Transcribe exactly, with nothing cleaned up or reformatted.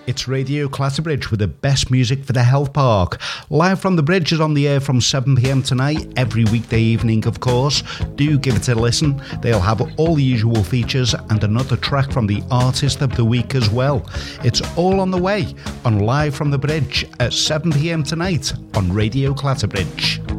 It's Radio Clatterbridge with the best music for the Health Park. Live from the Bridge is on the air from seven p m tonight, every weekday evening, of course. Do give it a listen. They'll have all the usual features and another track from the Artist of the Week as well. It's all on the way on Live from the Bridge at seven p m tonight on Radio Clatterbridge.